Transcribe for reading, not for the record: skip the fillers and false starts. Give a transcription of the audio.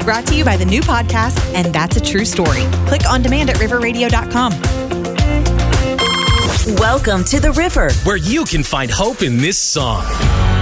Brought to you by the new podcast, And That's a True Story. Click on demand at riverradio.com. Welcome to The River, where you can find hope in this song.